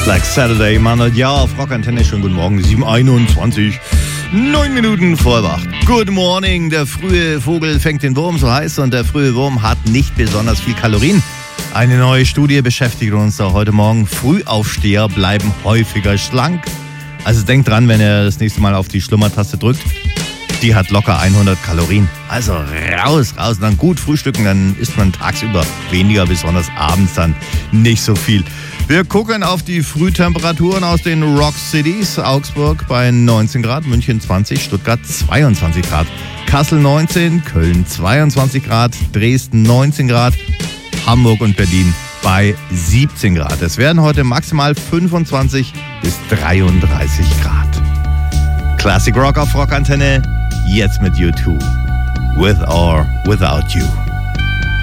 Like Saturday, Manuel, ja, auf Rockantenne, schönen guten Morgen, 7:21, 9 Minuten vor 8. Good morning, der frühe Vogel fängt den Wurm, so heißt, und der frühe Wurm hat nicht besonders viel Kalorien. Eine neue Studie beschäftigt uns da heute Morgen. Frühaufsteher bleiben häufiger schlank. Also denkt dran, wenn ihr das nächste Mal auf die Schlummertaste drückt, die hat locker 100 Kalorien. Also raus, und dann gut frühstücken, dann isst man tagsüber weniger, besonders abends dann nicht so viel. Wir gucken auf die Frühtemperaturen aus den Rock Cities. Augsburg bei 19 Grad, München 20, Stuttgart 22 Grad, Kassel 19, Köln 22 Grad, Dresden 19 Grad, Hamburg und Berlin bei 17 Grad. Es werden heute maximal 25 bis 33 Grad. Classic Rock auf Rockantenne, jetzt mit U2. With or Without You.